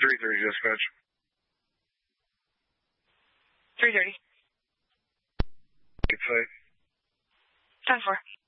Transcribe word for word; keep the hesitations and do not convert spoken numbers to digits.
three thirty dispatch. three thirty. Good fight. ten four.